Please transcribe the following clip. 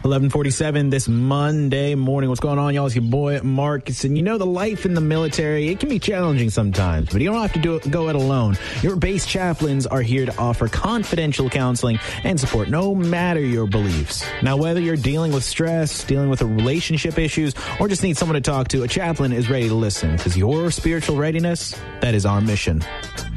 11:47 this Monday morning. What's going on, y'all? It's your boy, Marcus. And you know, the life in the military, it can be challenging sometimes, but you don't have to go it alone. Your base chaplains are here to offer confidential counseling and support, no matter your beliefs. Now, whether you're dealing with stress, dealing with relationship issues, or just need someone to talk to, a chaplain is ready to listen, because your spiritual readiness, that is our mission.